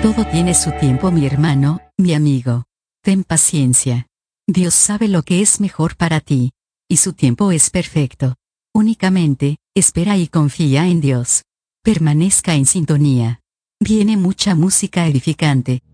Todo tiene su tiempo, mi hermano, mi amigo. Ten paciencia. Dios sabe lo que es mejor para ti. Y su tiempo es perfecto. Únicamente, espera y confía en Dios. Permanezca en sintonía. Viene mucha música edificante.